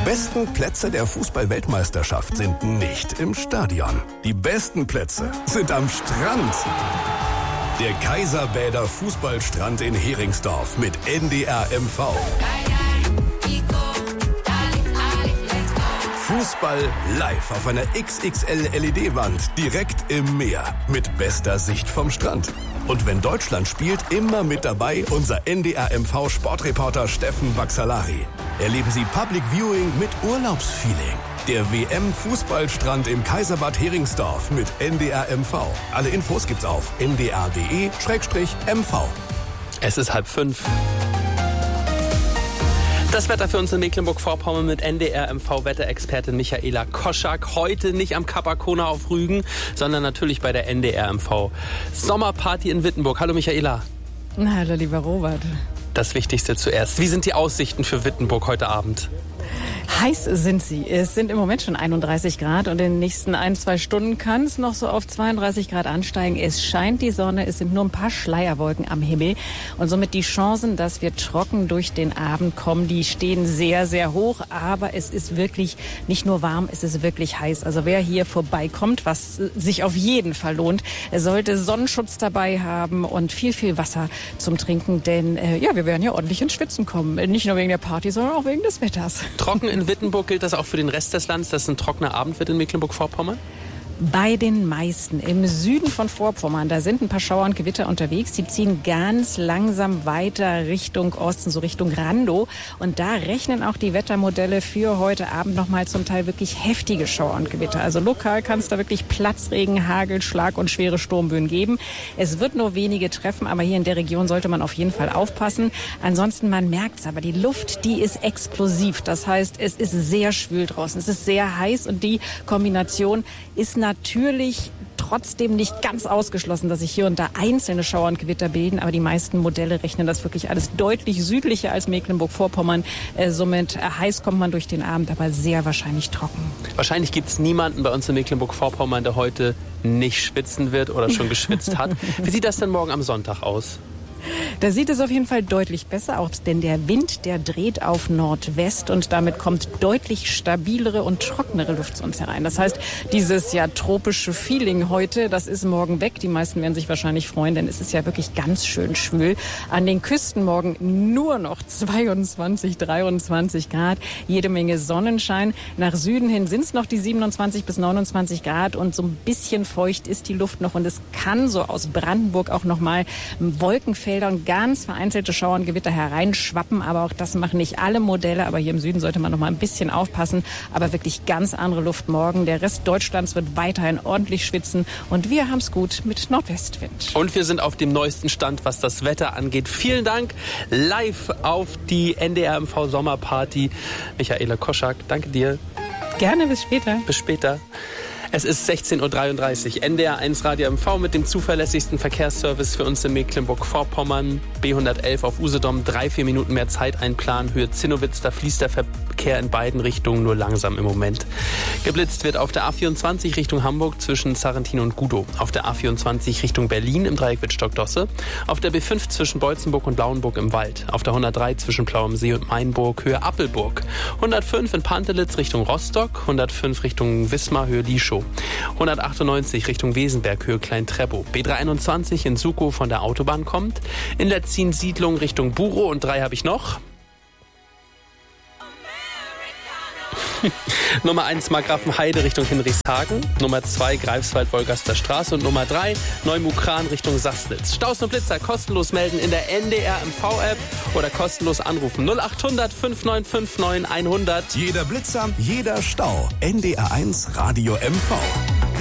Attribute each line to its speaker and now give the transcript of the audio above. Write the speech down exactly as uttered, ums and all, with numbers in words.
Speaker 1: besten Plätze der Fußball-Weltmeisterschaft sind nicht im Stadion. Die besten Plätze sind am Strand. Der Kaiserbäder Fußballstrand in Heringsdorf mit N D R M V. Fußball live auf einer X X L L E D-Wand direkt im Meer mit bester Sicht vom Strand. Und wenn Deutschland spielt, immer mit dabei unser N D R M V-Sportreporter Steffen Baxalari. Erleben Sie Public Viewing mit Urlaubsfeeling. Der W M-Fußballstrand im Kaiserbad Heringsdorf mit N D R M V. Alle Infos gibt's auf n d r punkt d e slash m v.
Speaker 2: Es ist halb fünf. Das Wetter für uns in Mecklenburg-Vorpommern mit N D R M V-Wetterexpertin Michaela Koschak. Heute nicht am Kapakona auf Rügen, sondern natürlich bei der N D R M V-Sommerparty in Wittenburg. Hallo Michaela.
Speaker 3: Na, hallo lieber Robert.
Speaker 2: Das Wichtigste zuerst. Wie sind die Aussichten für Wittenburg heute Abend?
Speaker 3: Heiß sind sie. Es sind im Moment schon einunddreißig Grad und in den nächsten ein, zwei Stunden kann es noch so auf zweiunddreißig Grad ansteigen. Es scheint die Sonne, es sind nur ein paar Schleierwolken am Himmel und somit die Chancen, dass wir trocken durch den Abend kommen, die stehen sehr, sehr hoch. Aber es ist wirklich nicht nur warm, es ist wirklich heiß. Also wer hier vorbeikommt, was sich auf jeden Fall lohnt, sollte Sonnenschutz dabei haben und viel, viel Wasser zum Trinken. Denn äh, ja, wir werden ja ordentlich ins Schwitzen kommen. Nicht nur wegen der Party, sondern auch wegen des Wetters.
Speaker 2: Trocken in Wittenburg, gilt das auch für den Rest des Landes, dass es ein trockener Abend wird in Mecklenburg-Vorpommern?
Speaker 3: Bei den meisten. Im Süden von Vorpommern, da sind ein paar Schauer und Gewitter unterwegs. Die ziehen ganz langsam weiter Richtung Osten, so Richtung Randow. Und da rechnen auch die Wettermodelle für heute Abend nochmal zum Teil wirklich heftige Schauer und Gewitter. Also lokal kann es da wirklich Platzregen, Hagel, Schlag und schwere Sturmböen geben. Es wird nur wenige treffen, aber hier in der Region sollte man auf jeden Fall aufpassen. Ansonsten, man merkt es aber, die Luft, die ist explosiv. Das heißt, es ist sehr schwül draußen, es ist sehr heiß und die Kombination ist natürlich trotzdem nicht ganz ausgeschlossen, dass sich hier und da einzelne Schauer und Gewitter bilden, aber die meisten Modelle rechnen das wirklich alles deutlich südlicher als Mecklenburg-Vorpommern. Äh, somit äh, heiß kommt man durch den Abend, aber sehr wahrscheinlich trocken.
Speaker 2: Wahrscheinlich gibt es niemanden bei uns in Mecklenburg-Vorpommern, der heute nicht schwitzen wird oder schon geschwitzt hat. Wie sieht das denn morgen am Sonntag aus?
Speaker 3: Da sieht es auf jeden Fall deutlich besser aus, denn der Wind, der dreht auf Nordwest und damit kommt deutlich stabilere und trockenere Luft zu uns herein. Das heißt, dieses ja tropische Feeling heute, das ist morgen weg. Die meisten werden sich wahrscheinlich freuen, denn es ist ja wirklich ganz schön schwül. An den Küsten morgen nur noch zweiundzwanzig, dreiundzwanzig Grad, jede Menge Sonnenschein. Nach Süden hin sind es noch die siebenundzwanzig bis neunundzwanzig Grad und so ein bisschen feucht ist die Luft noch und es kann so aus Brandenburg auch noch mal Wolkenfelder und ganz vereinzelte Schauer und Gewitter hereinschwappen, aber auch das machen nicht alle Modelle, aber hier im Süden sollte man noch mal ein bisschen aufpassen, aber wirklich ganz andere Luft morgen. Der Rest Deutschlands wird weiterhin ordentlich schwitzen und wir haben es gut mit Nordwestwind.
Speaker 2: Und wir sind auf dem neuesten Stand, was das Wetter angeht. Vielen Dank live auf die N D R M V Sommerparty. Michaela Koschak, danke dir.
Speaker 3: Gerne, bis später.
Speaker 2: Bis später. Es ist sechzehn Uhr dreiunddreißig. N D R eins Radio M V mit dem zuverlässigsten Verkehrsservice für uns in Mecklenburg-Vorpommern. B hundertelf auf Usedom, drei, vier Minuten mehr Zeit einplanen. Höhe Zinnowitz, da fließt der Verkehr in beiden Richtungen, nur langsam im Moment. Geblitzt wird auf der A vierundzwanzig Richtung Hamburg zwischen Sarrentin und Gudow. Auf der A vierundzwanzig Richtung Berlin im Dreieck Wittstock-Dosse. Auf der B fünf zwischen Beutzenburg und Lauenburg im Wald. Auf der hundertdrei zwischen Plauem See und Mainburg, Höhe Appelburg. hundertfünf in Pantelitz Richtung Rostock. hundertfünf Richtung Wismar, Höhe Lieschow. hundertachtundneunzig Richtung Wesenberg, Höhe Klein-Treppow. B dreihunderteinundzwanzig in Sukow von der Autobahn kommt. In Letzin-Siedlung Richtung Burow und drei habe ich noch. Nummer eins Markgrafenheide Richtung Hinrichshagen, Nummer zwei Greifswald-Wolgaster Straße und Nummer drei Neumukran Richtung Sassnitz. Staus und Blitzer kostenlos melden in der N D R M V-App oder kostenlos anrufen null achthundert, fünf neun fünf neun, hundert.
Speaker 1: Jeder Blitzer, jeder Stau. N D R eins Radio M V.